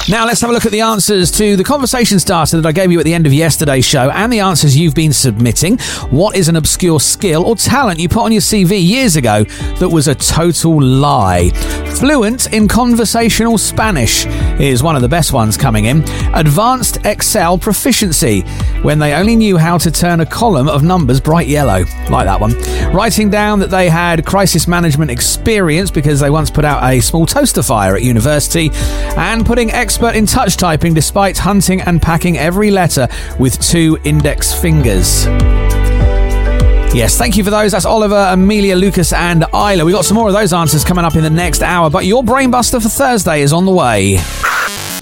Now let's have a look at the answers to the conversation starter that I gave you at the end of yesterday's show and the answers you've been submitting. What is an obscure skill or talent you put on your CV years ago that was a total lie? Fluent in conversational Spanish is one of the best ones coming in. Advanced Excel proficiency, when they only knew how to turn a column of numbers bright yellow. Like that one. Writing down that they had crisis management experience because they once put out a small toaster fire at university. And putting expert in touch typing despite hunting and packing every letter with 2 index fingers. Yes, thank you for those. That's Oliver, Amelia, Lucas and Isla. We've got some more of those answers coming up in the next hour, but your Brainbuster for Thursday is on the way.